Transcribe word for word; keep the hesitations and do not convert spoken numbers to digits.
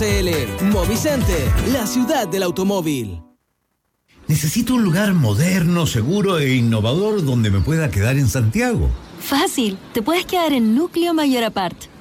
Movicenter, la ciudad del automóvil. Necesito un lugar moderno, seguro e innovador donde me pueda quedar en Santiago. Fácil, te puedes quedar en Núcleo Mayor Apart.